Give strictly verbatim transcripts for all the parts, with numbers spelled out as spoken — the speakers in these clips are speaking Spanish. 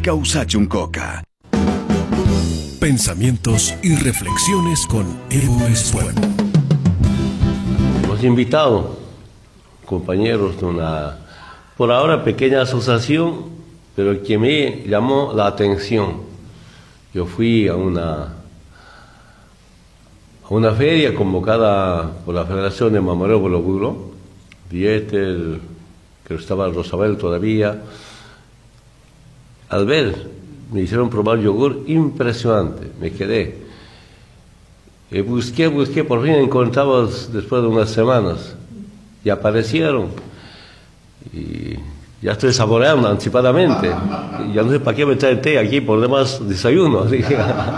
Causa Chuncoca. Pensamientos y reflexiones con Evo Espuelo. Hemos invitado compañeros de una, por ahora, pequeña asociación, pero que me llamó la atención. Yo fui a una, a una feria convocada por la Federación de Mamareo Bologuro, Dieter, que estaba Rosabel todavía. Al ver, me hicieron probar yogur impresionante, me quedé. Y busqué, busqué, por fin encontraba después de unas semanas. Y aparecieron. Y ya estoy saboreando anticipadamente. Y ya no sé para qué me trae té aquí, por demás desayuno. Así que,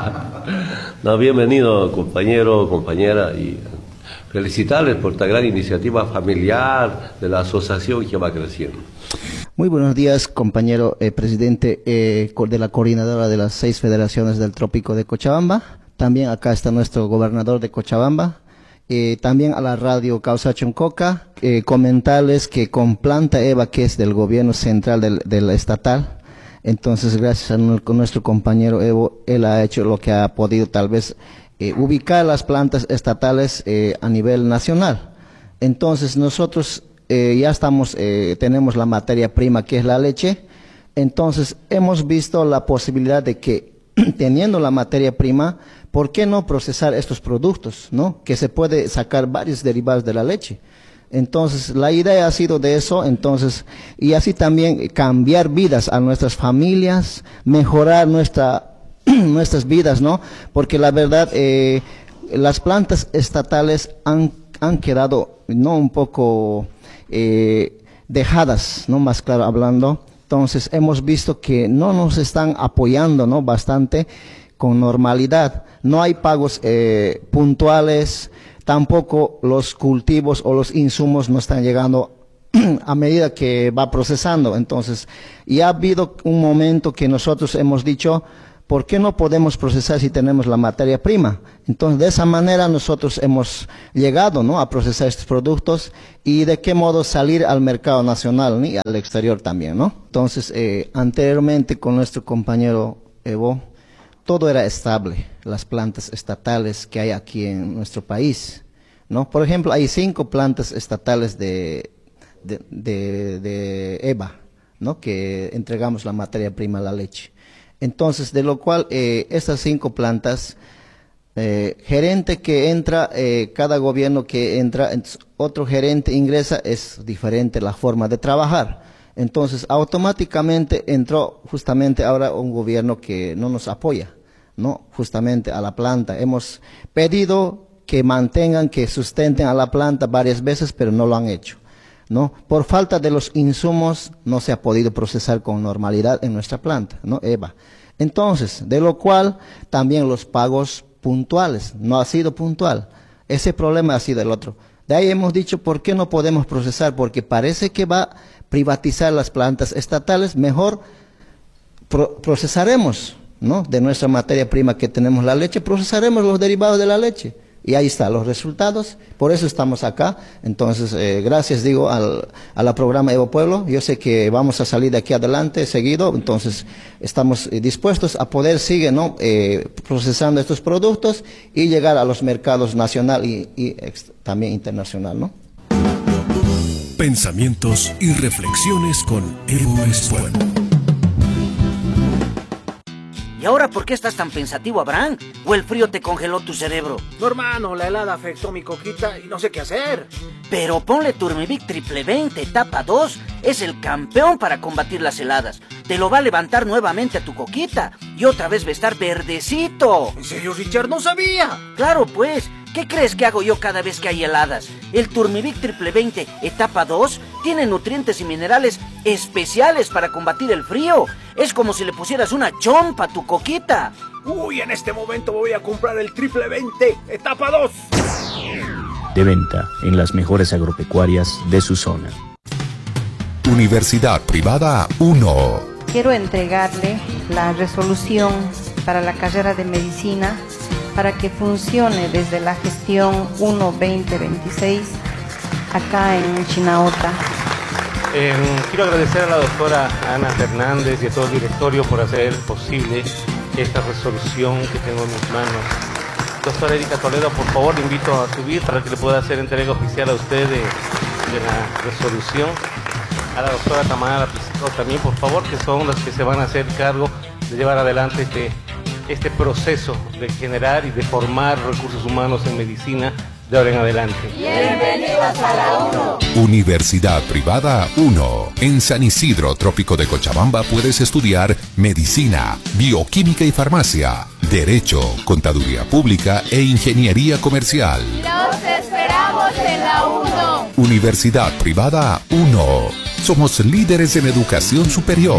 no, bienvenido, compañero, compañera, y felicitarles por esta gran iniciativa familiar de la asociación que va creciendo. Muy buenos días, compañero eh, presidente eh, de la coordinadora de las seis federaciones del Trópico de Cochabamba. También acá está nuestro gobernador de Cochabamba. Eh, también a la radio Causa Chuncoca. Eh, comentarles que con Planta EVA, que es del gobierno central del, del estatal, entonces gracias a nuestro compañero Evo, él ha hecho lo que ha podido tal vez eh, ubicar las plantas estatales eh, a nivel nacional. Entonces nosotros Eh, ya estamos, eh, tenemos la materia prima que es la leche, entonces hemos visto la posibilidad de que teniendo la materia prima, ¿por qué no procesar estos productos, no? Que se puede sacar varios derivados de la leche. Entonces la idea ha sido de eso, entonces, y así también cambiar vidas a nuestras familias, mejorar nuestra, nuestras vidas, ¿no? Porque la verdad, eh, las plantas estatales han, han quedado, no un poco Eh, dejadas, no más claro hablando. Entonces hemos visto que no nos están apoyando, no bastante con normalidad. No hay pagos eh, puntuales, tampoco los cultivos o los insumos no están llegando a medida que va procesando. Entonces, y ha habido un momento que nosotros hemos dicho, ¿por qué no podemos procesar si tenemos la materia prima? Entonces, de esa manera nosotros hemos llegado, ¿no?, a procesar estos productos y de qué modo salir al mercado nacional y al exterior también, ¿no? Entonces, eh, anteriormente con nuestro compañero Evo, todo era estable, las plantas estatales que hay aquí en nuestro país, ¿no? Por ejemplo, hay cinco plantas estatales de, de, de, de EVA, ¿no?, que entregamos la materia prima, la leche. Entonces, de lo cual, eh, estas cinco plantas, eh, gerente que entra, eh, cada gobierno que entra, otro gerente ingresa, es diferente la forma de trabajar. Entonces, automáticamente entró justamente ahora un gobierno que no nos apoya, ¿no? Justamente a la planta. Hemos pedido que mantengan, que sustenten a la planta varias veces, pero no lo han hecho, ¿no? Por falta de los insumos no se ha podido procesar con normalidad en nuestra planta, ¿no? EVA. Entonces, de lo cual también los pagos puntuales, no ha sido puntual. Ese problema ha sido el otro. De ahí hemos dicho, ¿por qué no podemos procesar? Porque parece que va a privatizar las plantas estatales, mejor pro procesaremos, ¿no?, de nuestra materia prima que tenemos la leche, procesaremos los derivados de la leche. Y ahí están los resultados, por eso estamos acá. Entonces, eh, gracias, digo, al, a la programa Evo Pueblo. Yo sé que vamos a salir de aquí adelante seguido, entonces estamos eh, dispuestos a poder seguir, ¿no?, eh, procesando estos productos y llegar a los mercados nacional y, y también internacional, ¿no? Pensamientos y reflexiones con Evo Espuelo. ¿Y ahora por qué estás tan pensativo, Abraham? ¿O el frío te congeló tu cerebro? No, hermano, la helada afectó mi coquita y no sé qué hacer. Pero ponle Turmivic Triple veinte, etapa dos. Es el campeón para combatir las heladas. Te lo va a levantar nuevamente a tu coquita. Y otra vez va a estar verdecito. ¿En serio, Richard? ¡No sabía! Claro, pues. ¿Qué crees que hago yo cada vez que hay heladas? El Turmivic Triple veinte, etapa dos, tiene nutrientes y minerales especiales para combatir el frío. Es como si le pusieras una chompa a tu coquita. Uy, en este momento voy a comprar el Triple veinte, etapa dos. De venta en las mejores agropecuarias de su zona. Universidad Privada uno. Quiero entregarle la resolución para la carrera de medicina para que funcione desde la gestión uno veinte veintiséis acá en Chinaota. Eh, quiero agradecer a la doctora Ana Fernández y a todo el directorio por hacer posible esta resolución que tengo en mis manos. Doctora Erika Toledo, por favor, le invito a subir para que le pueda hacer entrega oficial a usted de, de la resolución. A la doctora Tamara Pizarro también, por favor, que son las que se van a hacer cargo de llevar adelante este, este proceso de generar y de formar recursos humanos en medicina de ahora en adelante. Bienvenidos a la UNO. Universidad Privada uno. En San Isidro, Trópico de Cochabamba, puedes estudiar Medicina, Bioquímica y Farmacia, Derecho, Contaduría Pública e Ingeniería Comercial. Los esperamos en la UNO. Universidad Privada uno. Somos líderes en educación superior.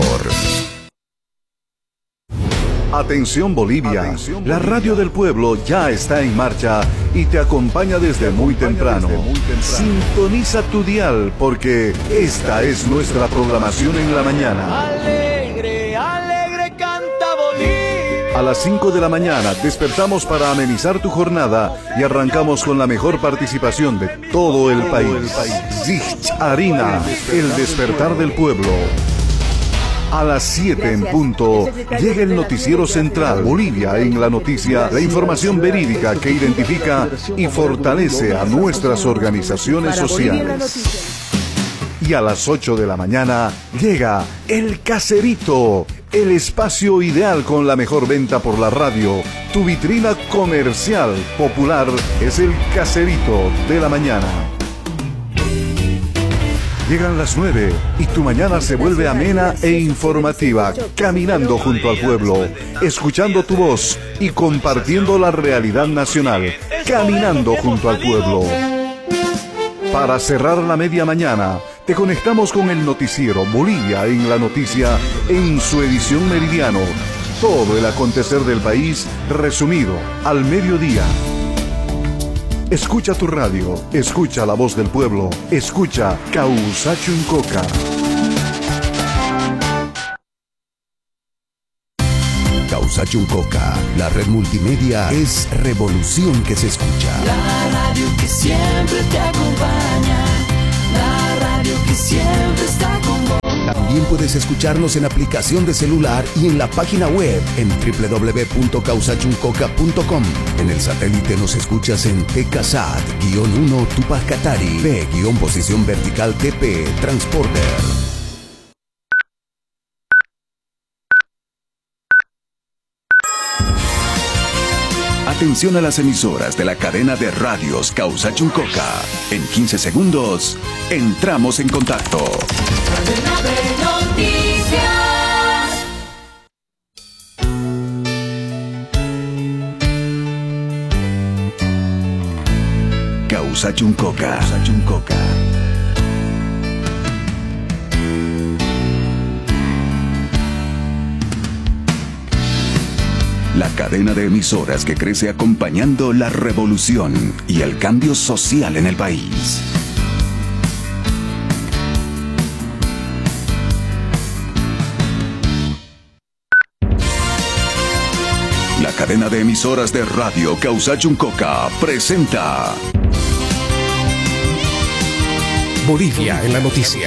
Atención Bolivia, Atención, Bolivia, la radio del pueblo ya está en marcha y te acompaña desde muy temprano. Desde muy temprano. Sintoniza tu dial porque esta es nuestra programación en la mañana. Alegre, alegre canta Bolivia. A las cinco de la mañana despertamos para amenizar tu jornada y arrancamos con la mejor participación de todo el país. Zich Harina, el despertar del pueblo. A las siete en punto llega el noticiero central Bolivia en la noticia, la información verídica que identifica y fortalece a nuestras organizaciones sociales. Y a las ocho de la mañana llega El Caserito, el espacio ideal con la mejor venta por la radio. Tu vitrina comercial popular es El Caserito de la mañana. Llegan las nueve y tu mañana se vuelve amena e informativa, caminando junto al pueblo, escuchando tu voz y compartiendo la realidad nacional, caminando junto al pueblo. Para cerrar la media mañana, te conectamos con el noticiero Bolivia en la noticia en su edición meridiano. Todo el acontecer del país resumido al mediodía. Escucha tu radio, escucha la voz del pueblo, escucha Causachuncoca. Causachuncoca, la red multimedia es revolución que se escucha. La radio que siempre te acompaña, la radio que siempre está con vos. También puedes escucharnos en aplicación de celular y en la página web en doble u doble u doble u punto causachuncoca punto com. En el satélite nos escuchas en T K S A T uno Tupac Katari, P posición vertical T P Transporter. Atención a las emisoras de la cadena de radios Causachuncoca. En quince segundos, entramos en contacto. Cadena de noticias. Causachuncoca. Causachuncoca. La cadena de emisoras que crece acompañando la revolución y el cambio social en el país. La cadena de emisoras de radio Causachuncoca presenta Bolivia en la noticia.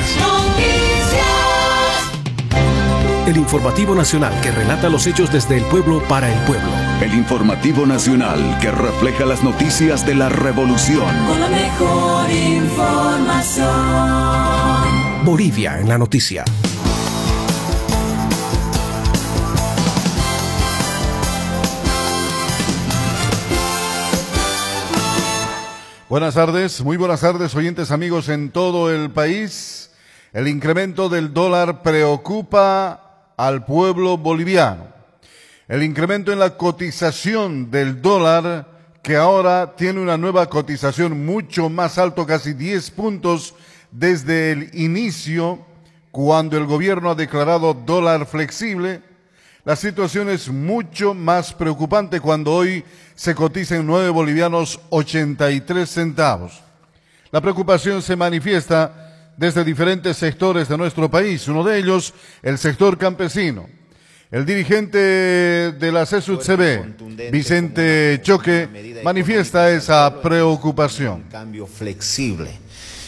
El informativo nacional que relata los hechos desde el pueblo para el pueblo. El informativo nacional que refleja las noticias de la revolución. Con la mejor información. Bolivia en la noticia. Buenas tardes, muy buenas tardes, oyentes amigos en todo el país. El incremento del dólar preocupa al pueblo boliviano. El incremento en la cotización del dólar, que ahora tiene una nueva cotización mucho más alto, casi diez puntos desde el inicio, cuando el gobierno ha declarado dólar flexible. La situación es mucho más preocupante cuando hoy se cotiza en nueve bolivianos ochenta y tres centavos. La preocupación se manifiesta desde diferentes sectores de nuestro país, uno de ellos el sector campesino. El dirigente de la C E S U T C B, Vicente Choque, manifiesta esa preocupación. Un cambio flexible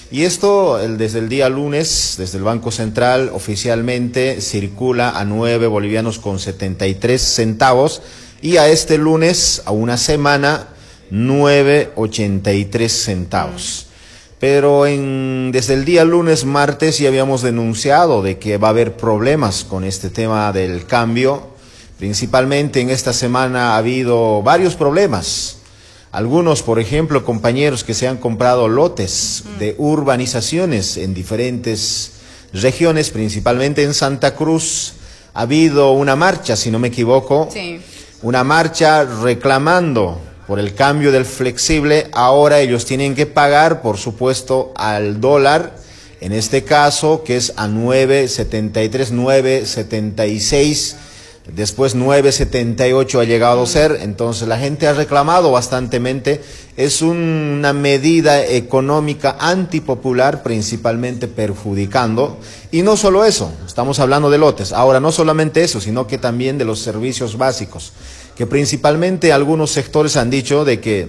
Y esto el, desde el día lunes, desde el Banco Central, oficialmente circula a nueve bolivianos con setenta y tres centavos y a este lunes, a una semana, nueve ochenta y tres centavos. Pero en, desde el día lunes, martes, ya habíamos denunciado de que va a haber problemas con este tema del cambio. Principalmente en esta semana ha habido varios problemas. Algunos, por ejemplo, compañeros que se han comprado lotes de urbanizaciones en diferentes regiones, principalmente en Santa Cruz. Ha habido una marcha, si no me equivoco, sí. una marcha reclamando por el cambio del flexible. Ahora ellos tienen que pagar, por supuesto, al dólar, en este caso, que es a nueve setenta y tres, nueve setenta y seis. Después nueve setenta y ocho ha llegado a ser, entonces la gente ha reclamado bastantemente. Es una medida económica antipopular, principalmente perjudicando. Y no solo eso, estamos hablando de lotes. Ahora, no solamente eso, sino que también de los servicios básicos, que principalmente algunos sectores han dicho de que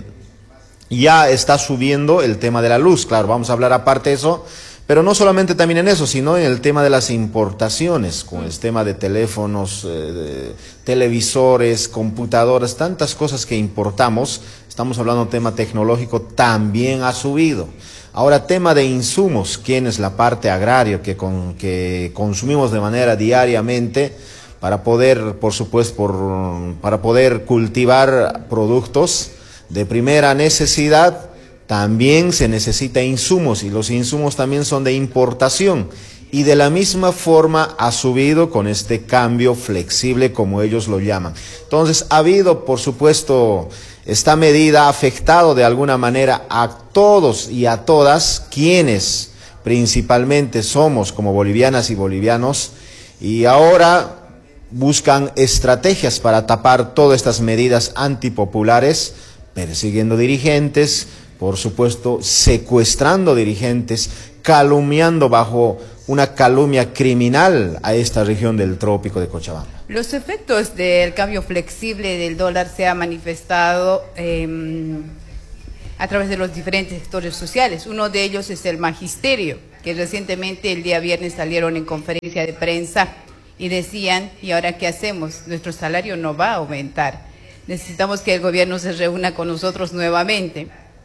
ya está subiendo el tema de la luz. Claro, vamos a hablar aparte de eso. Pero no solamente también en eso, sino en el tema de las importaciones, con el tema de teléfonos, eh, de televisores, computadoras, tantas cosas que importamos. Estamos hablando de tema tecnológico, también ha subido. Ahora, tema de insumos, ¿quién es la parte agraria que, con, que consumimos de manera diariamente para poder, por supuesto, por, para poder cultivar productos de primera necesidad? También se necesita insumos y los insumos también son de importación y de la misma forma ha subido con este cambio flexible como ellos lo llaman. Entonces ha habido, por supuesto, esta medida ha afectado de alguna manera a todos y a todas quienes principalmente somos como bolivianas y bolivianos y ahora buscan estrategias para tapar todas estas medidas antipopulares, persiguiendo dirigentes, por supuesto, secuestrando dirigentes, calumniando bajo una calumnia criminal a esta región del trópico de Cochabamba. Los efectos del cambio flexible del dólar se han manifestado eh, a través de los diferentes sectores sociales. Uno de ellos es el magisterio, que recientemente el día viernes salieron en conferencia de prensa y decían, ¿y ahora qué hacemos? Nuestro salario no va a aumentar. Necesitamos que el gobierno se reúna con nosotros nuevamente.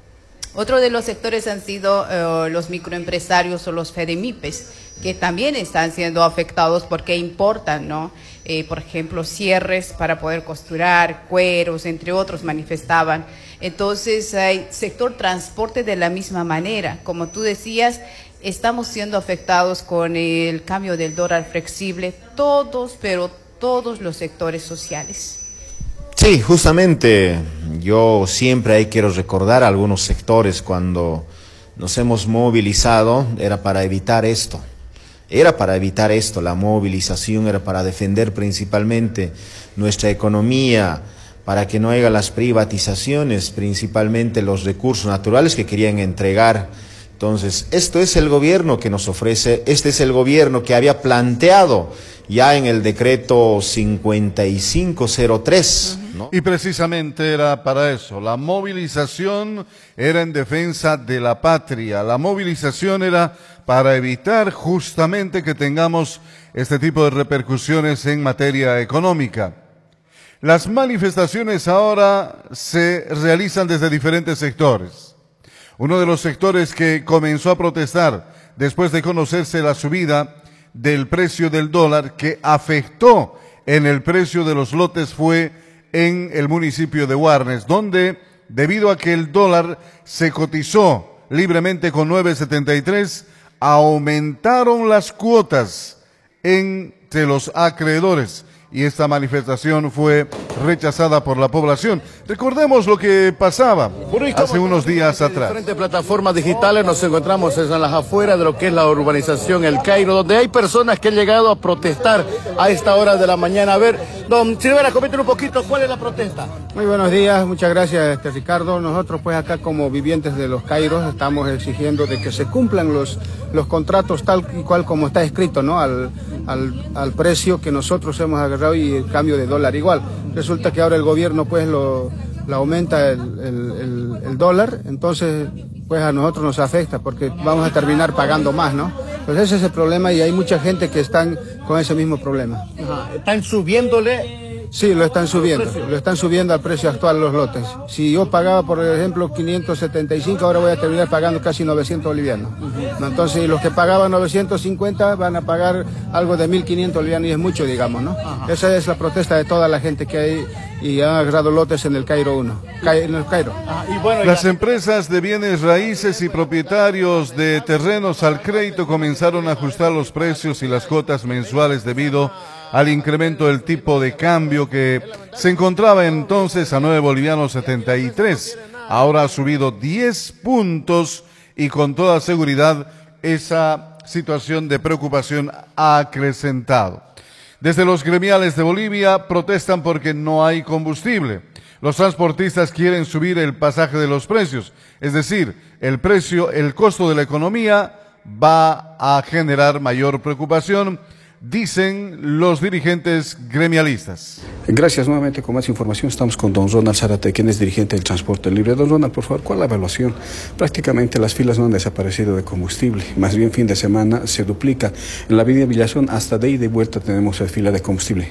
Otro de los sectores han sido uh, los microempresarios o los FEDEMIPES, que también están siendo afectados porque importan, ¿no? Eh, por ejemplo, cierres para poder costurar, cueros, entre otros, manifestaban. Entonces, hay sector transporte de la misma manera. Como tú decías, estamos siendo afectados con el cambio del dólar flexible, todos, pero todos los sectores sociales. Sí, justamente yo siempre ahí quiero recordar a algunos sectores cuando nos hemos movilizado, era para evitar esto, era para evitar esto, la movilización era para defender principalmente nuestra economía, para que no haya las privatizaciones, principalmente los recursos naturales que querían entregar. Entonces, esto es el gobierno que nos ofrece, este es el gobierno que había planteado ya en el decreto cincuenta y cinco cero tres. ¿No? Y precisamente era para eso, la movilización era en defensa de la patria, la movilización era para evitar justamente que tengamos este tipo de repercusiones en materia económica. Las manifestaciones ahora se realizan desde diferentes sectores. Uno de los sectores que comenzó a protestar después de conocerse la subida del precio del dólar que afectó en el precio de los lotes fue en el municipio de Guarnes, donde debido a que el dólar se cotizó libremente con nueve setenta y tres, aumentaron las cuotas entre los acreedores y esta manifestación fue rechazada por la población. Recordemos lo que pasaba hace unos días atrás. En diferentes plataformas digitales nos encontramos en las afueras de lo que es la urbanización El Cairo, donde hay personas que han llegado a protestar a esta hora de la mañana. A ver, don Silvera, coméntenos un poquito, ¿cuál es la protesta? Muy buenos días, muchas gracias, este, Ricardo. Nosotros pues acá como vivientes de Los Cairos estamos exigiendo de que se cumplan los, los contratos tal y cual como está escrito, ¿no? Al, al, al precio que nosotros hemos agarrado y el cambio de dólar igual. Resulta que ahora el gobierno pues lo, lo aumenta el, el, el, el dólar, entonces pues a nosotros nos afecta porque vamos a terminar pagando más, ¿no? Pues ese es el problema y hay mucha gente que están con ese mismo problema. Ajá. ¿Están subiéndole? Sí, lo están subiendo, lo están subiendo al precio actual los lotes. Si yo pagaba, por ejemplo, quinientos setenta y cinco, ahora voy a terminar pagando casi novecientos bolivianos. Uh-huh. Entonces, los que pagaban novecientos cincuenta van a pagar algo de mil quinientos bolivianos y es mucho, digamos, ¿no? Uh-huh. Esa es la protesta de toda la gente que hay y han agarrado lotes en el Cairo uno. En el Cairo. Uh-huh. Y bueno, las empresas de bienes raíces y propietarios de terrenos al crédito comenzaron a ajustar los precios y las cuotas mensuales debido al incremento del tipo de cambio que se encontraba entonces a nueve bolivianos setenta y tres. Ahora ha subido diez puntos y con toda seguridad esa situación de preocupación ha acrecentado. Desde los gremiales de Bolivia protestan porque no hay combustible. Los transportistas quieren subir el pasaje de los precios, es decir, el precio, el costo de la economía va a generar mayor preocupación, dicen los dirigentes gremialistas. Gracias nuevamente. Con más información estamos con don Ronald Zárate, quien es dirigente del transporte libre. Don Ronald, por favor, ¿cuál es la evaluación? Prácticamente las filas no han desaparecido de combustible, más bien fin de semana se duplica. En la avenida Villazón hasta de ida y vuelta tenemos fila de combustible.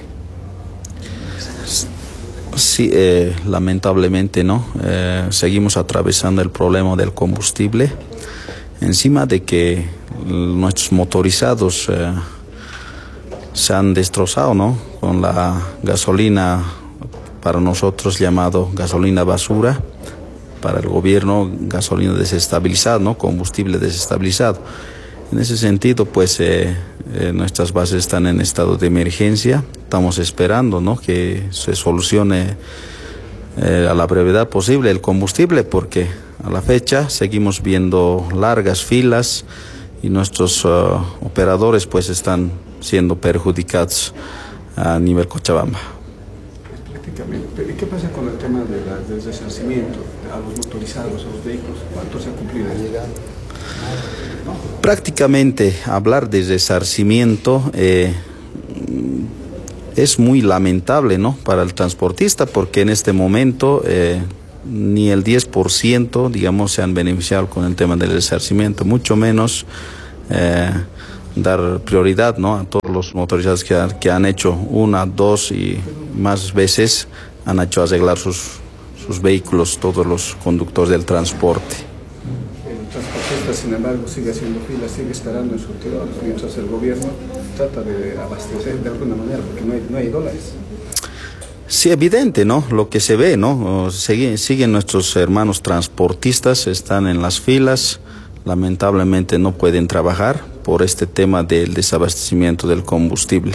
Sí, eh, lamentablemente no, eh, seguimos atravesando el problema del combustible, encima de que nuestros motorizados eh, se han destrozado, ¿no? Con la gasolina, para nosotros llamado gasolina basura, para el gobierno gasolina desestabilizada, ¿no? Combustible desestabilizado. En ese sentido, pues eh, eh, nuestras bases están en estado de emergencia. Estamos esperando, ¿no?, que se solucione eh, a la brevedad posible el combustible, porque a la fecha seguimos viendo largas filas y nuestros uh, operadores pues están siendo perjudicados a nivel Cochabamba. Prácticamente. ¿Y qué pasa con el tema de la, del resarcimiento a los motorizados, a los vehículos? ¿Cuánto se ha cumplido? Prácticamente hablar de resarcimiento eh, es muy lamentable, ¿no?, para el transportista, porque en este momento eh, ni el diez por ciento, digamos, se han beneficiado con el tema del resarcimiento, mucho menos eh, dar prioridad, ¿no?, a todos los motorizados que, ha, que han hecho una, dos y más veces han hecho arreglar sus, sus vehículos, todos los conductores del transporte. El transportista, sin embargo, sigue haciendo filas, sigue esperando en surtidores, mientras el gobierno trata de abastecer de alguna manera, porque no hay, no hay dólares. Sí, evidente, ¿no? Lo que se ve, ¿no? Siguen, siguen nuestros hermanos transportistas, están en las filas, lamentablemente no pueden trabajar por este tema del desabastecimiento del combustible.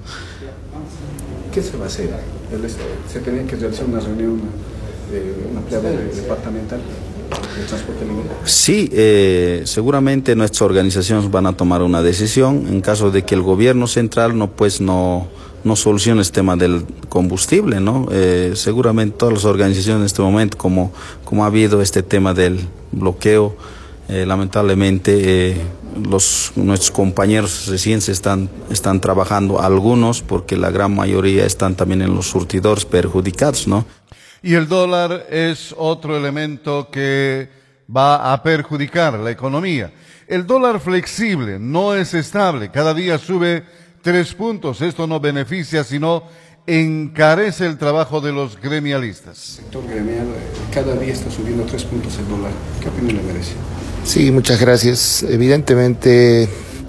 ¿Qué se va a hacer? Se tenía que realizar una reunión, eh, una plenaria departamental del transporte libre. Sí, eh, seguramente nuestras organizaciones van a tomar una decisión en caso de que el gobierno central no, pues no, no solucione este tema del combustible, ¿no? Eh, seguramente todas las organizaciones en este momento, como, como ha habido este tema del bloqueo, eh, lamentablemente eh, los, nuestros compañeros recién se están, están trabajando, algunos, porque la gran mayoría están también en los surtidores perjudicados, ¿no? Y el dólar es otro elemento que va a perjudicar la economía. El dólar flexible no es estable, cada día sube tres puntos. Esto no beneficia, sino encarece el trabajo de los gremialistas. El sector gremial cada día está subiendo tres puntos el dólar. ¿Qué opinión le merece? Sí, muchas gracias. Evidentemente,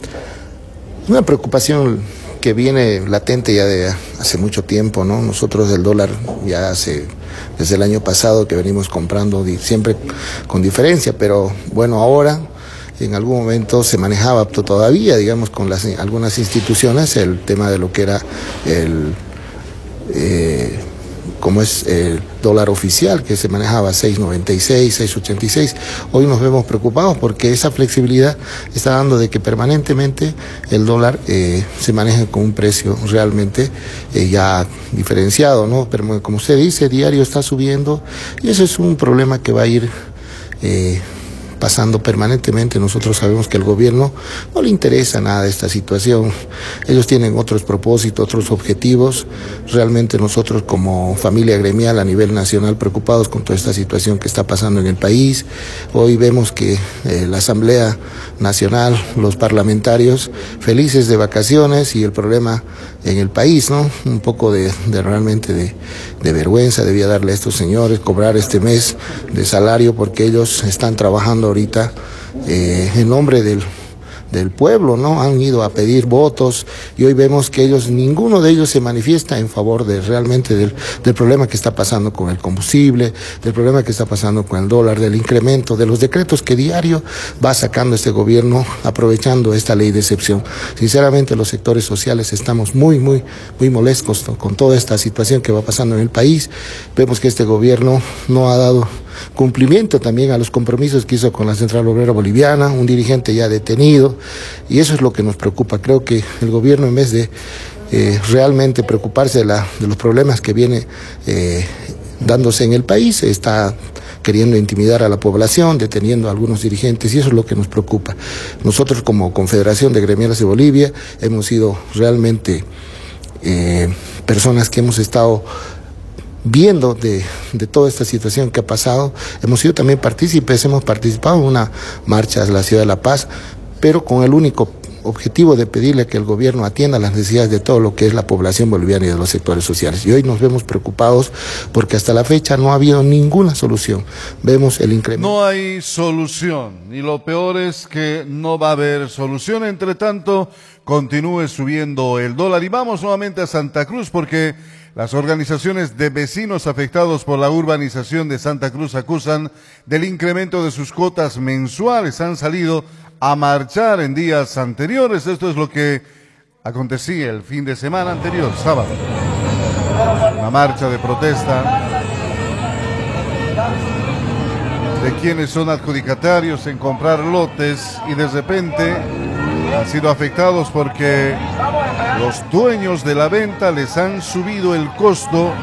una preocupación que viene latente ya de hace mucho tiempo, ¿no? Nosotros del dólar ya hace, desde el año pasado que venimos comprando siempre con diferencia, pero bueno, ahora en algún momento se manejaba todavía, digamos, con las, algunas instituciones el tema de lo que era el, eh, como es el dólar oficial, que se manejaba seis noventa y seis, seis ochenta y seis. Hoy nos vemos preocupados porque esa flexibilidad está dando de que permanentemente el dólar eh, se maneja con un precio realmente eh, ya diferenciado, ¿no? Pero como usted dice, diario está subiendo y eso es un problema que va a ir eh, pasando permanentemente. Nosotros sabemos que al gobierno no le interesa nada esta situación. Ellos tienen otros propósitos, otros objetivos. Realmente nosotros como familia gremial a nivel nacional preocupados con toda esta situación que está pasando en el país. Hoy vemos que eh, la Asamblea Nacional, los parlamentarios felices de vacaciones y el problema en el país, ¿no? Un poco de, de realmente de, de vergüenza debía darle a estos señores, cobrar este mes de salario porque ellos están trabajando ahorita eh, en nombre del del pueblo, ¿no? Han ido a pedir votos y hoy vemos que ellos, ninguno de ellos se manifiesta en favor de realmente del, del problema que está pasando con el combustible, del problema que está pasando con el dólar, del incremento, de los decretos que diario va sacando este gobierno aprovechando esta ley de excepción. Sinceramente los sectores sociales estamos muy, muy, muy molestos con toda esta situación que va pasando en el país. Vemos que este gobierno no ha dado cumplimiento también a los compromisos que hizo con la Central Obrera Boliviana, un dirigente ya detenido, y eso es lo que nos preocupa. Creo que el gobierno, en vez de eh, realmente preocuparse de, la, de los problemas que viene eh, dándose en el país, está queriendo intimidar a la población, deteniendo a algunos dirigentes, y eso es lo que nos preocupa. Nosotros como Confederación de Gremiales de Bolivia hemos sido realmente eh, personas que hemos estado viendo de, de toda esta situación que ha pasado. Hemos sido también partícipes, hemos participado en una marcha a la ciudad de La Paz, pero con el único objetivo de pedirle que el gobierno atienda las necesidades de todo lo que es la población boliviana y de los sectores sociales. Y hoy nos vemos preocupados porque hasta la fecha no ha habido ninguna solución. Vemos el incremento. No hay solución, y lo peor es que no va a haber solución. Entre tanto, continúe subiendo el dólar. Y vamos nuevamente a Santa Cruz porque las organizaciones de vecinos afectados por la urbanización de Santa Cruz acusan del incremento de sus cuotas mensuales. Han salido a marchar en días anteriores. Esto es lo que acontecía el fin de semana anterior, sábado. Una marcha de protesta de quienes son adjudicatarios en comprar lotes y de repente han sido afectados porque los dueños de la venta les han subido el costo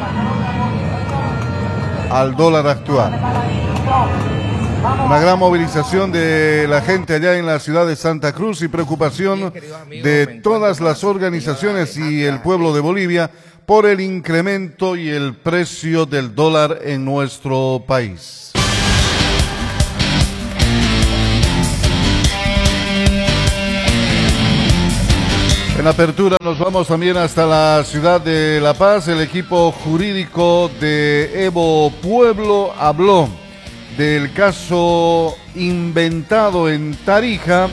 al dólar actual. Una gran movilización de la gente allá en la ciudad de Santa Cruz y preocupación de todas las organizaciones y el pueblo de Bolivia por el incremento y el precio del dólar en nuestro país. En apertura nos vamos también hasta la ciudad de La Paz. El equipo jurídico de Evo Pueblo habló del caso inventado en Tarija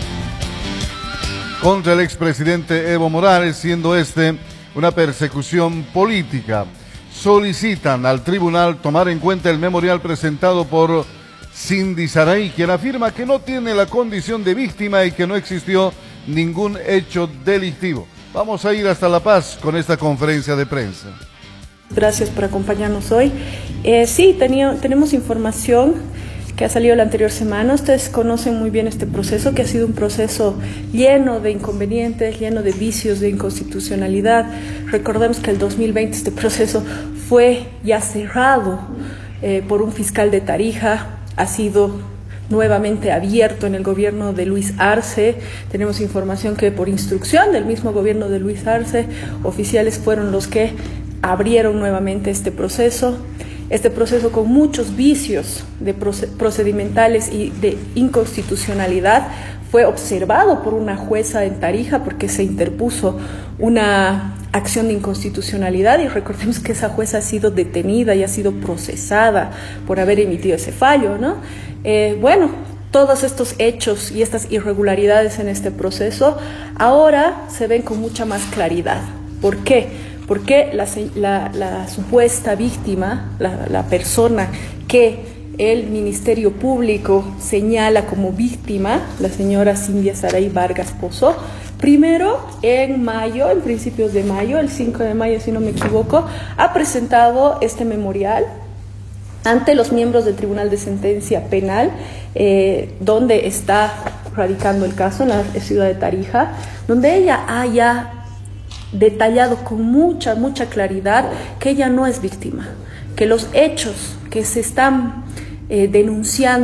contra el expresidente Evo Morales, siendo este una persecución política. Solicitan al tribunal tomar en cuenta el memorial presentado por Cindy Saray, quien afirma que no tiene la condición de víctima y que no existió ningún hecho delictivo. Vamos a ir hasta La Paz con esta conferencia de prensa. Gracias por acompañarnos hoy. Eh, sí, tenía, tenemos información que ha salido la anterior semana. Ustedes conocen muy bien este proceso, que ha sido un proceso lleno de inconvenientes, lleno de vicios, de inconstitucionalidad. Recordemos que el dos mil veinte este proceso fue ya cerrado eh, por un fiscal de Tarija, ha sido nuevamente abierto en el gobierno de Luis Arce. Tenemos información que por instrucción del mismo gobierno de Luis Arce, oficiales fueron los que abrieron nuevamente este proceso. Este proceso con muchos vicios de procedimentales y de inconstitucionalidad fue observado por una jueza en Tarija porque se interpuso una acción de inconstitucionalidad y recordemos que esa jueza ha sido detenida y ha sido procesada por haber emitido ese fallo, ¿no? Eh, bueno, todos estos hechos y estas irregularidades en este proceso ahora se ven con mucha más claridad. ¿Por qué? Porque la, la, la supuesta víctima, la, la persona que el Ministerio Público señala como víctima, la señora Cindy Saray Vargas Pozo, primero en mayo, en principios de mayo, el cinco de mayo si no me equivoco, ha presentado este memorial ante los miembros del Tribunal de Sentencia Penal, eh, donde está radicando el caso en la ciudad de Tarija, donde ella haya detallado con mucha, mucha claridad que ella no es víctima, que los hechos que se están eh, denunciando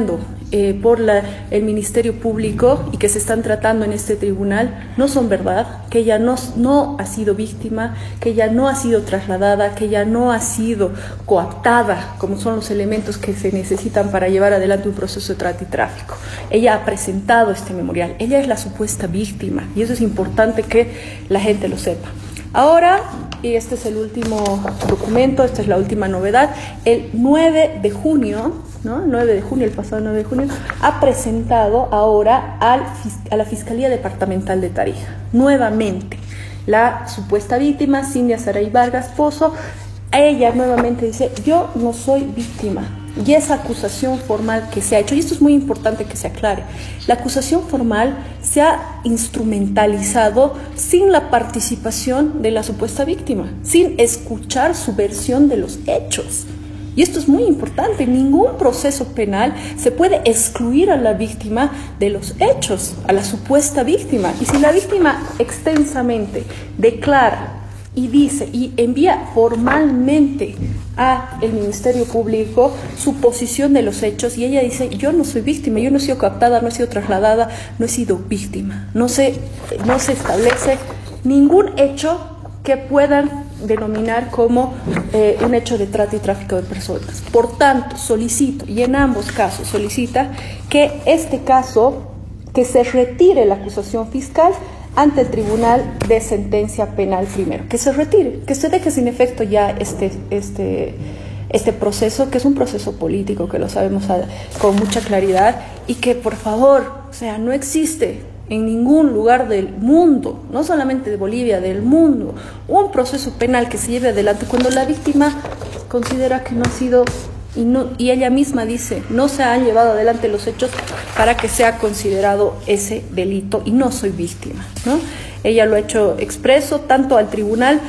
eh, por la, el Ministerio Público y que se están tratando en este tribunal no son verdad, que ella no, no ha sido víctima, que ella no ha sido trasladada, que ella no ha sido coaptada, como son los elementos que se necesitan para llevar adelante un proceso de trata y tráfico. Ella ha presentado este memorial, ella es la supuesta víctima y eso es importante que la gente lo sepa. Ahora, y este es el último documento, esta es la última novedad, el nueve de junio, ¿no? nueve de junio, el pasado nueve de junio, ha presentado ahora al, a la Fiscalía Departamental de Tarija, nuevamente, la supuesta víctima, Cindia Saray Vargas Pozo. Ella nuevamente dice, yo no soy víctima. Y esa acusación formal que se ha hecho, y esto es muy importante que se aclare, la acusación formal se ha instrumentalizado sin la participación de la supuesta víctima, sin escuchar su versión de los hechos. Y esto es muy importante, en ningún proceso penal se puede excluir a la víctima de los hechos, a la supuesta víctima. Y si la víctima extensamente declara y dice y envía formalmente a el Ministerio Público su posición de los hechos y ella dice, yo no soy víctima, yo no he sido captada, no he sido trasladada, no he sido víctima, no se, no se establece ningún hecho que puedan denominar como eh, un hecho de trata y tráfico de personas. Por tanto, solicito, y en ambos casos solicita que este caso, que se retire la acusación fiscal ante el Tribunal de Sentencia Penal primero, que se retire, que se deje sin efecto ya este, este, este proceso, que es un proceso político, que lo sabemos a, con mucha claridad, y que por favor, o sea, no existe en ningún lugar del mundo, no solamente de Bolivia, del mundo, un proceso penal que se lleve adelante cuando la víctima considera que no ha sido, y, no, y ella misma dice, no se han llevado adelante los hechos para que sea considerado ese delito y no soy víctima, ¿no? Ella lo ha hecho expreso tanto al Tribunal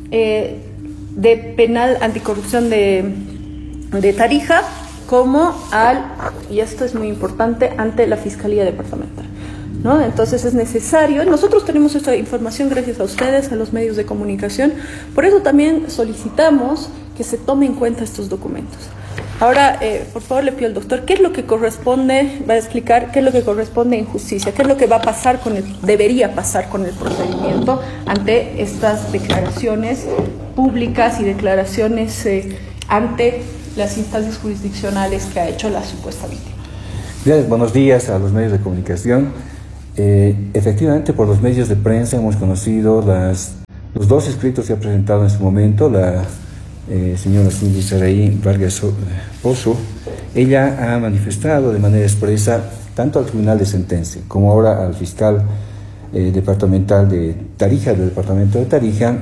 eh, de Penal Anticorrupción de, de Tarija como al, y esto es muy importante, ante la Fiscalía Departamental, ¿no? Entonces es necesario, nosotros tenemos esta información gracias a ustedes, a los medios de comunicación, por eso también solicitamos que se tomen en cuenta estos documentos. Ahora, eh, por favor, le pido al doctor, ¿qué es lo que corresponde, va a explicar qué es lo que corresponde en justicia? ¿Qué es lo que va a pasar con el, debería pasar con el procedimiento ante estas declaraciones públicas y declaraciones eh, ante las instancias jurisdiccionales que ha hecho la supuesta víctima? Bien, buenos días a los medios de comunicación. Eh, efectivamente, por los medios de prensa hemos conocido las, los dos escritos que ha presentado en su momento la Eh, señora Cindy Saray Vargas Pozo. Ella ha manifestado de manera expresa tanto al Tribunal de Sentencia como ahora al fiscal eh, departamental de Tarija, del departamento de Tarija,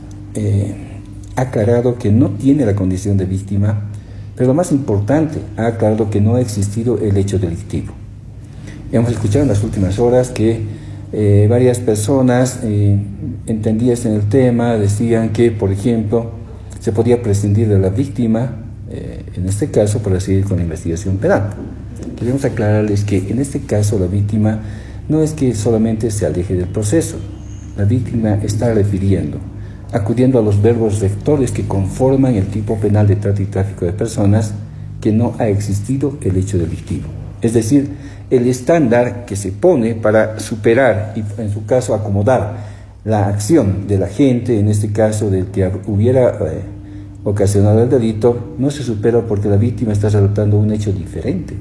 eh, ha aclarado que no tiene la condición de víctima, pero lo más importante, ha aclarado que no ha existido el hecho delictivo. Hemos escuchado en las últimas horas que eh, varias personas eh, entendidas en el tema decían que, por ejemplo, se podía prescindir de la víctima, eh, en este caso, para seguir con la investigación penal. Queremos aclararles que en este caso la víctima no es que solamente se aleje del proceso, la víctima está refiriendo, acudiendo a los verbos rectores que conforman el tipo penal de trata y tráfico de personas, que no ha existido el hecho delictivo. Es decir, el estándar que se pone para superar y en su caso acomodar la acción de la gente, en este caso del que hubiera eh, ocasionado el delito, no se supera porque la víctima está relatando un hecho diferente.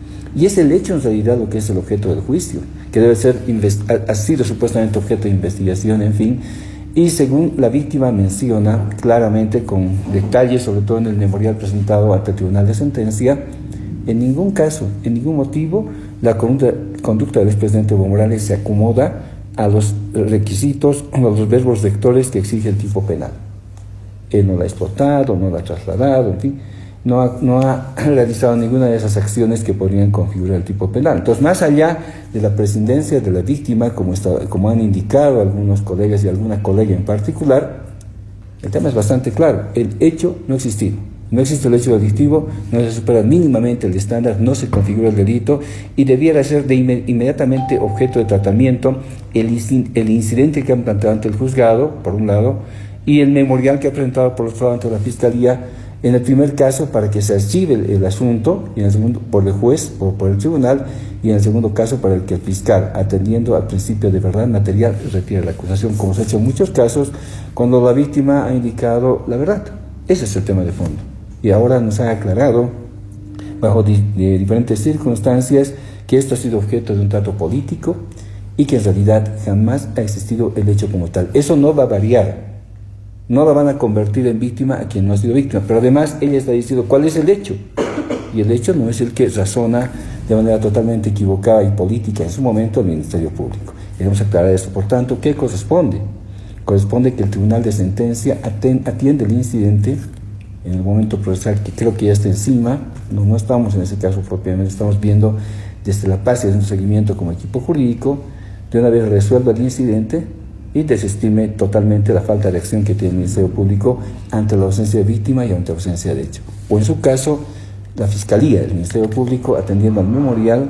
Y es el hecho en realidad lo que es el objeto del juicio, que debe ser, ha sido supuestamente objeto de investigación, en fin, y según la víctima menciona claramente con detalles, sobre todo en el memorial presentado ante el Tribunal de Sentencia, en ningún caso, en ningún motivo, la conducta, conducta del expresidente Evo Morales se acomoda a los requisitos, a los verbos rectores que exige el tipo penal. Él no la ha explotado, no la ha trasladado, en fin, no ha, no ha realizado ninguna de esas acciones que podrían configurar el tipo penal. Entonces, más allá de la prescindencia de la víctima, como, está, como han indicado algunos colegas y alguna colega en particular, el tema es bastante claro, el hecho no ha existido. No existe el hecho delictivo, no se supera mínimamente el estándar, no se configura el delito y debiera ser de inme inmediatamente objeto de tratamiento el, el incidente que han planteado ante el juzgado, por un lado, y el memorial que ha presentado por otro lado ante la Fiscalía, En el primer caso, para que se archive el, el asunto, y en el segundo, por el juez o por el tribunal, y en el segundo caso, para el que el fiscal, atendiendo al principio de verdad material, retire la acusación, como se ha hecho en muchos casos, cuando la víctima ha indicado la verdad. Ese es el tema de fondo. Y ahora nos ha aclarado, bajo di, de diferentes circunstancias, que esto ha sido objeto de un trato político y que en realidad jamás ha existido el hecho como tal. Eso no va a variar. No la van a convertir en víctima a quien no ha sido víctima, pero además ella está diciendo cuál es el hecho. Y el hecho no es el que razona de manera totalmente equivocada y política en su momento el Ministerio Público. Queremos aclarar esto. Por tanto, ¿qué corresponde? Corresponde que el Tribunal de Sentencia atiende el incidente en el momento procesal, que creo que ya está encima. No, no estamos en ese caso propiamente, estamos viendo desde la paz y desde un seguimiento como equipo jurídico, de una vez resuelva el incidente y desestime totalmente la falta de acción que tiene el Ministerio Público ante la ausencia de víctima y ante la ausencia de hecho. O en su caso, la Fiscalía del Ministerio Público, atendiendo al memorial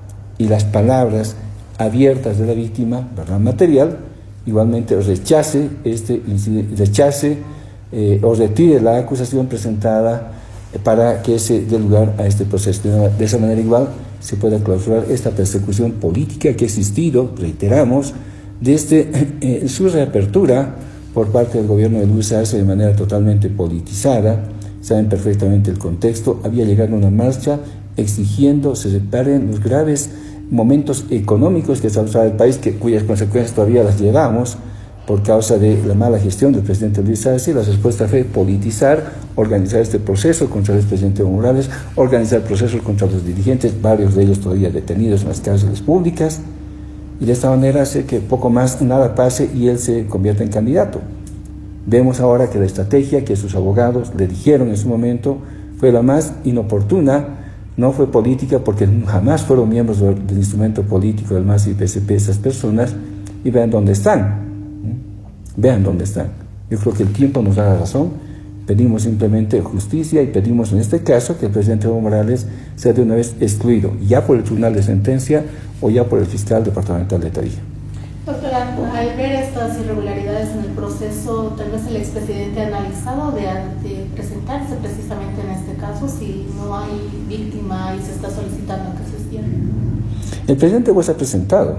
y las palabras abiertas de la víctima, verdad material, igualmente rechace este incidente, rechace eh, o retire la acusación presentada eh, para que se dé lugar a este proceso. De, de esa manera igual se puede clausurar esta persecución política que ha existido, reiteramos, desde eh, su reapertura por parte del gobierno de Luis Arce de manera totalmente politizada. Saben perfectamente el contexto. Había llegado una marcha exigiendo se reparen los graves momentos económicos que está el país, que, cuyas consecuencias todavía las llevamos por causa de la mala gestión del presidente Luis Arce. La respuesta fue politizar, organizar este proceso contra el presidente Evo Morales, organizar procesos contra los dirigentes, varios de ellos todavía detenidos en las cárceles públicas, y de esta manera hace que poco más nada pase y él se convierta en candidato. Vemos ahora que la estrategia que sus abogados le dijeron en su momento fue la más inoportuna, no fue política, porque jamás fueron miembros del, del instrumento político del M A S y P S P esas personas, y vean dónde están, vean dónde están. Yo creo que el tiempo nos da la razón. Pedimos simplemente justicia y pedimos en este caso que el presidente Evo Morales sea de una vez excluido, ya por el Tribunal de Sentencia o ya por el fiscal departamental de Tarija. Doctora, al ver estas irregularidades en el proceso, tal vez el expresidente ha analizado de, de presentarse precisamente en este caso, si no hay víctima y se está solicitando que se cierre. El presidente pues ha presentado,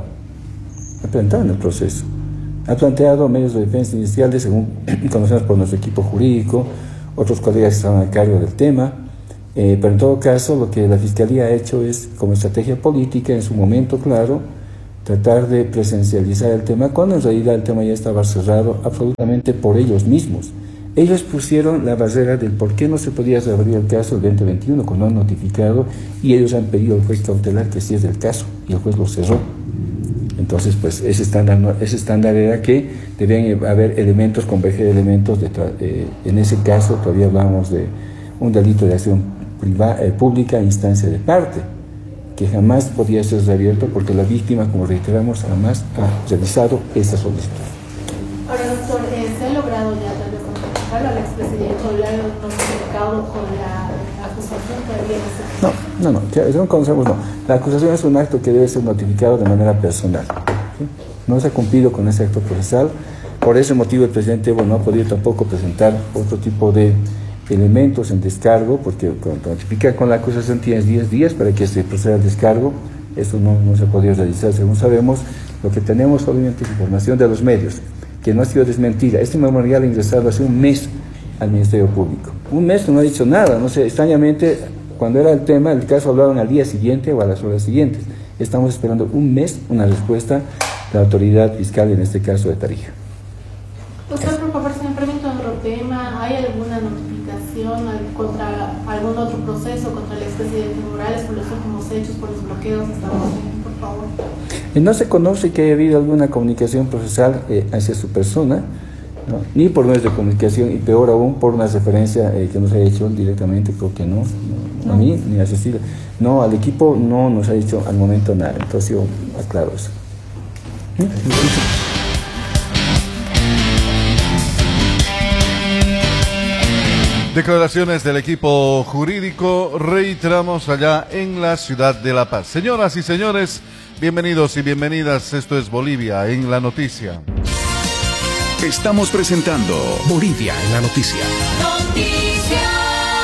ha presentado en el proceso. Ha planteado medios de defensa iniciales, según conocemos por nuestro equipo jurídico, otros colegas que estaban a cargo del tema, eh, pero en todo caso lo que la Fiscalía ha hecho es, como estrategia política, en su momento, claro, tratar de presencializar el tema, cuando en realidad el tema ya estaba cerrado absolutamente por ellos mismos. Ellos pusieron la barrera del por qué no se podía reabrir el caso el veinte veintiuno, cuando han notificado, y ellos han pedido al juez cautelar que sí es del caso, y el juez lo cerró. Entonces, pues ese estándar, ese estándar era que debían haber elementos, converger elementos, de eh, en ese caso todavía hablábamos de un delito de acción privada, eh, pública a instancia de parte, que jamás podía ser reabierto porque la víctima, como reiteramos, jamás ha realizado esta solicitud. Ahora, doctor, eh, ¿se ha logrado ya tal vez contactar al expresidente o le ha notificado con la acusación que había en este caso? No, no, no, no conocemos, no. La acusación es un acto que debe ser notificado de manera personal. ¿Sí? No se ha cumplido con ese acto procesal. Por ese motivo el presidente Evo no ha podido tampoco presentar otro tipo de elementos en descargo, porque cuando notifica con la acusación tienes diez días para que se proceda al descargo. Eso no, no se ha podido realizar, según sabemos. Lo que tenemos obviamente es información de los medios, que no ha sido desmentida. Este memorial ha ingresado hace un mes al Ministerio Público. Un mes no ha dicho nada, no sé, extrañamente, cuando era el tema, el caso hablaban al día siguiente o a las horas siguientes. Estamos esperando un mes una respuesta de la autoridad fiscal, en este caso de Tarija. Doctor, por favor, se me pregunta otro tema. ¿Hay alguna notificación contra algún otro proceso contra el expresidente Morales por los últimos hechos, por los bloqueos? Estamos bien, por favor. No se conoce que haya habido alguna comunicación procesal eh, hacia su persona, ¿no? Ni por medios de comunicación, y peor aún por una referencia eh, que nos ha hecho directamente, creo que no, no, no. A mí ni a Cecilia. No, al equipo no nos ha dicho al momento nada, entonces yo aclaro eso. ¿Sí? Declaraciones del equipo jurídico, reiteramos, allá en la ciudad de La Paz. Señoras y señores, bienvenidos y bienvenidas. Esto es Bolivia en la Noticia. Estamos presentando Bolivia en la Noticia. Noticias.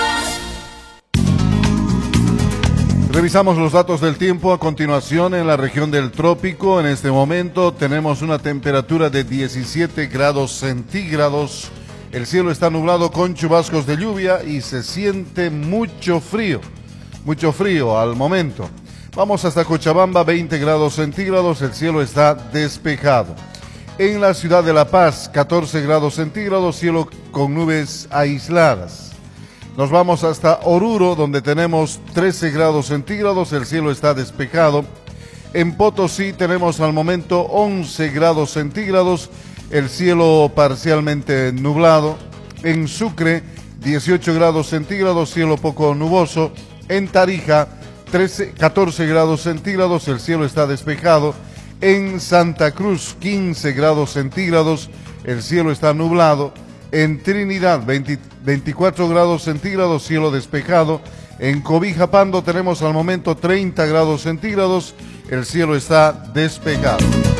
Revisamos los datos del tiempo a continuación en la región del trópico. En este momento tenemos una temperatura de diecisiete grados centígrados. El cielo está nublado con chubascos de lluvia y se siente mucho frío, mucho frío al momento. Vamos hasta Cochabamba, veinte grados centígrados, el cielo está despejado. En la ciudad de La Paz, catorce grados centígrados, cielo con nubes aisladas. Nos vamos hasta Oruro, donde tenemos trece grados centígrados, el cielo está despejado. En Potosí tenemos al momento once grados centígrados, el cielo parcialmente nublado. En Sucre, dieciocho grados centígrados, cielo poco nuboso. En Tarija, trece, catorce grados centígrados, el cielo está despejado. En Santa Cruz, quince grados centígrados, el cielo está nublado. En Trinidad, veinte, veinticuatro grados centígrados, cielo despejado. En Cobija Pando tenemos al momento treinta grados centígrados, el cielo está despejado.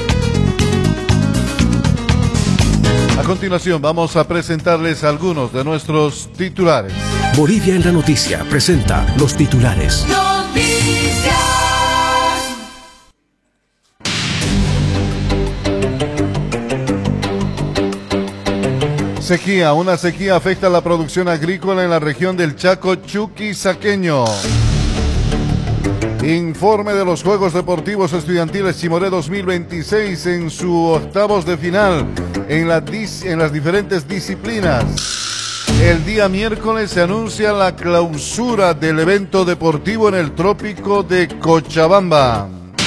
A continuación vamos a presentarles algunos de nuestros titulares. Bolivia en la noticia presenta los titulares. Noticias. Sequía, una sequía afecta a la producción agrícola en la región del Chaco chuquisaqueño. Informe de los Juegos Deportivos Estudiantiles Chimoré dos mil veintiséis en su octavos de final en, la dis, en las diferentes disciplinas. El día miércoles se anuncia la clausura del evento deportivo en el trópico de Cochabamba.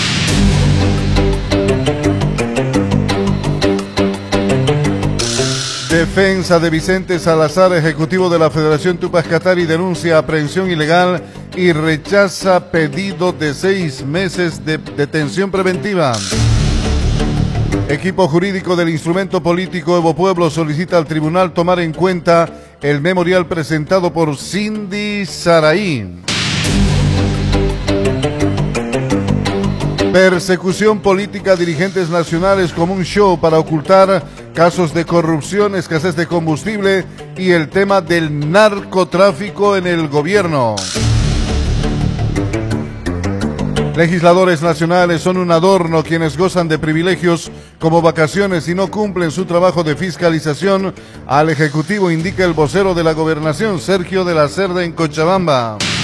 Defensa de Vicente Salazar, ejecutivo de la Federación Tupac Katari, denuncia aprehensión ilegal y rechaza pedido de seis meses de detención preventiva. Equipo jurídico del instrumento político Evo Pueblo solicita al tribunal tomar en cuenta el memorial presentado por Cindy Saraí. Persecución política a dirigentes nacionales como un show para ocultar casos de corrupción, escasez de combustible y el tema del narcotráfico en el gobierno. Legisladores nacionales son un adorno quienes gozan de privilegios como vacaciones y no cumplen su trabajo de fiscalización al Ejecutivo, indica el vocero de la Gobernación, Sergio de la Cerda, en Cochabamba.